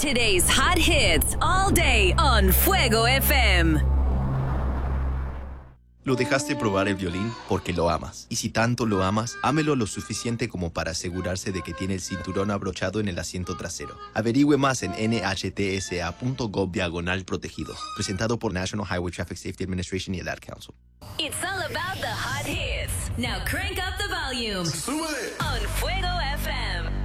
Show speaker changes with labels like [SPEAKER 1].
[SPEAKER 1] Today's hot hits all day on Fuego FM.
[SPEAKER 2] Lo dejaste probar el violín porque lo amas. Y si tanto lo amas, ámelo lo suficiente como para asegurarse de que tiene el cinturón abrochado en el asiento trasero. Averigüe más en nhtsa.gov/protegidos. Presentado por National Highway Traffic Safety Administration y el Ad Council.
[SPEAKER 1] It's all about the hot hits. Now crank up the volume. On Fuego FM.